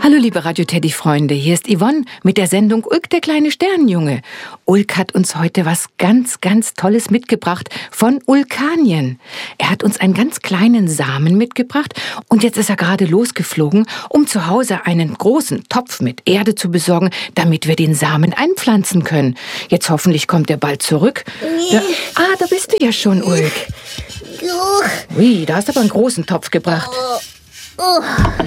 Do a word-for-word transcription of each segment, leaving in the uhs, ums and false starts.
Hallo liebe Radio-Teddy-Freunde, hier ist Yvonne mit der Sendung Ulk, der kleine Sternenjunge. Ulk hat uns heute was ganz, ganz Tolles mitgebracht von Ulkanien. Er hat uns einen ganz kleinen Samen mitgebracht und jetzt ist er gerade losgeflogen, um zu Hause einen großen Topf mit Erde zu besorgen, damit wir den Samen einpflanzen können. Jetzt hoffentlich kommt er bald zurück. Da, ah, da bist du ja schon, Ulk. Ui, da hast du aber einen großen Topf gebracht. Oh.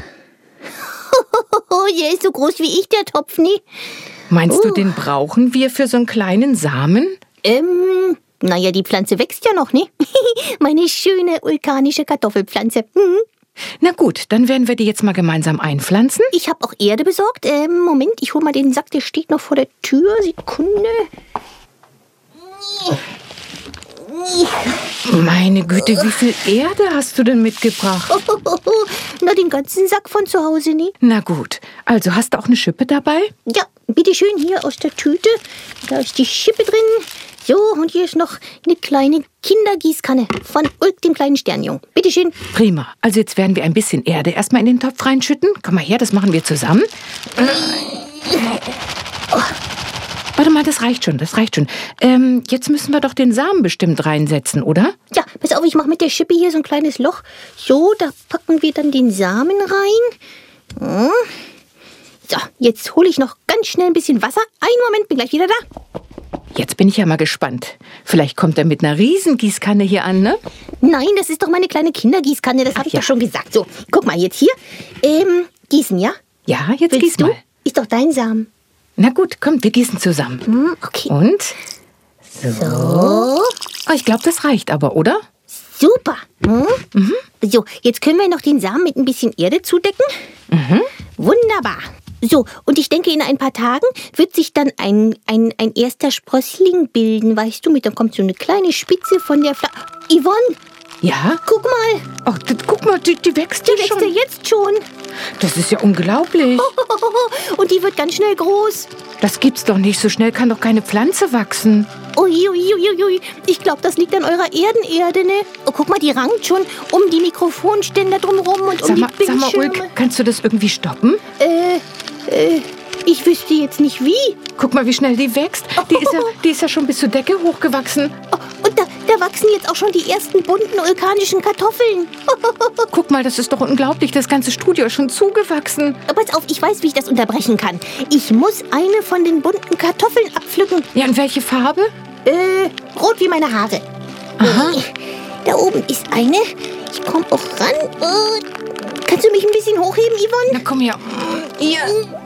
Oh, der ist so groß wie ich, der Topf, nie. Meinst uh. du, den brauchen wir für so einen kleinen Samen? Ähm, naja, die Pflanze wächst ja noch, ne? Meine schöne vulkanische Kartoffelpflanze. Mhm. Na gut, dann werden wir die jetzt mal gemeinsam einpflanzen. Ich habe auch Erde besorgt. Ähm, Moment, ich hole mal den Sack, der steht noch vor der Tür. Sekunde. Meine Güte, wie viel Erde hast du denn mitgebracht? Oh, oh, oh, oh. Na, den ganzen Sack von zu Hause, nie. Na gut, also hast du auch eine Schippe dabei? Ja, bitteschön, hier aus der Tüte. Da ist die Schippe drin. So, und hier ist noch eine kleine Kindergießkanne von Ulk, dem kleinen Sternjungen. Bitteschön. Prima, also jetzt werden wir ein bisschen Erde erstmal in den Topf reinschütten. Komm mal her, das machen wir zusammen. Oh. Warte mal, das reicht schon, das reicht schon. Ähm, jetzt müssen wir doch den Samen bestimmt reinsetzen, oder? Ja, pass auf, ich mache mit der Schippe hier so ein kleines Loch. So, da packen wir dann den Samen rein. Hm. So, jetzt hole ich noch ganz schnell ein bisschen Wasser. Einen Moment, bin gleich wieder da. Jetzt bin ich ja mal gespannt. Vielleicht kommt er mit einer Riesengießkanne hier an, ne? Nein, das ist doch meine kleine Kindergießkanne, das habe ich ja. doch schon gesagt. So, guck mal jetzt hier. Ähm, gießen, ja? Ja, jetzt Willst gieß du? mal. Ist doch dein Samen. Na gut, komm, wir gießen zusammen. Hm, okay. Und? So. Oh, ich glaube, das reicht aber, oder? Super. Hm? Mhm. So, jetzt können wir noch den Samen mit ein bisschen Erde zudecken. Mhm. Wunderbar. So, und ich denke, in ein paar Tagen wird sich dann ein, ein, ein erster Sprössling bilden, weißt du, mit dann kommt so eine kleine Spitze von der Pflanze. Yvonne, Ja? guck mal, Oh, das, guck mal, die, die wächst die ja wächst schon. ja jetzt schon. Das ist ja unglaublich. Und die wird ganz schnell groß. Das gibt's doch nicht. So schnell kann doch keine Pflanze wachsen. Uiuiuiui, ich glaube, das liegt an eurer Erdenerde, ne? Oh, guck mal, die rankt schon um die Mikrofonständer drumherum und um Sag die mal, sag mal, Bildschirme. Ulk, kannst du das irgendwie stoppen? Äh, äh, ich wüsste jetzt nicht wie. Guck mal, wie schnell die wächst. Die ist ja, die ist ja schon bis zur Decke hochgewachsen. Oh, und da, da wachsen jetzt auch schon die ersten bunten vulkanischen Kartoffeln. Guck mal, das ist doch unglaublich. Das ganze Studio ist schon zugewachsen. Pass auf, ich weiß, wie ich das unterbrechen kann. Ich muss eine von den bunten Kartoffeln abpflücken. Ja, und welche Farbe? Äh, rot wie meine Haare. Aha. Äh, Da oben ist eine. Ich komme auch ran. Äh, kannst du mich ein bisschen hochheben, Yvonne? Na komm her. Hier.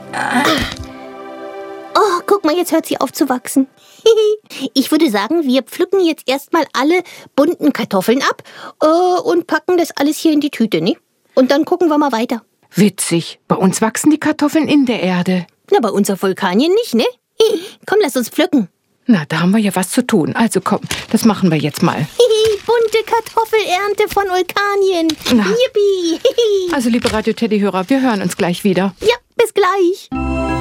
Oh, guck mal, jetzt hört sie auf zu wachsen. Ich würde sagen, wir pflücken jetzt erstmal alle bunten Kartoffeln ab äh, und packen das alles hier in die Tüte, ne? Und dann gucken wir mal weiter. Witzig. Bei uns wachsen die Kartoffeln in der Erde. Na, bei uns auf Vulkanien nicht, ne? Komm, lass uns pflücken. Na, da haben wir ja was zu tun. Also komm, das machen wir jetzt mal. Bunte Kartoffelernte von Vulkanien. Na. Yippie. Also, liebe Radio-Teddy-Hörer, wir hören uns gleich wieder. Ja, bis gleich.